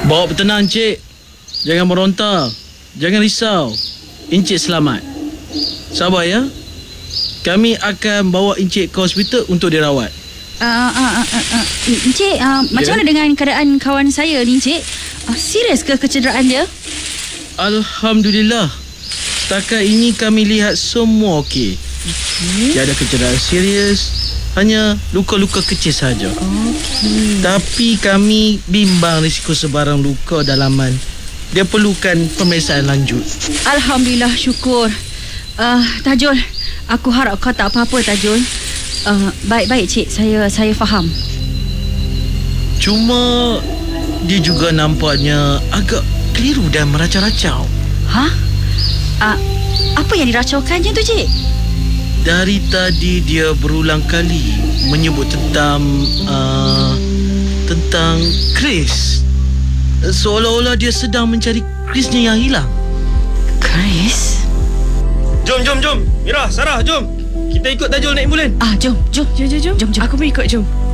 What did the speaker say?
Bawa bertenang, Encik. Jangan meronta. Jangan risau. Encik selamat. Sabar ya. Kami akan bawa Encik ke hospital untuk dirawat. Encik, macam mana dengan keadaan kawan saya ni, Encik? Serius ke kecederaan dia? Alhamdulillah. Setakat ini kami lihat semua okey. Tiada kecederaan serius, hanya luka-luka kecil saja. Okey. Tapi kami bimbang risiko sebarang luka dalaman. Dia perlukan pemeriksaan lanjut. Alhamdulillah, syukur. Tajul, aku harap kau tak apa-apa, Tajul. Baik-baik, Cik. Saya faham. Cuma dia juga nampaknya agak keliru dan meracau-racau. Apa yang diracaukannya tu, Cik? Dari tadi dia berulang kali menyebut tentang Chris. Seolah-olah dia sedang mencari Chrisnya yang hilang. Chris? Jom. Mira, Sarah, jom. Kita ikut Tajul naik ambulan. Jom. Jom. Aku pun ikut, jom.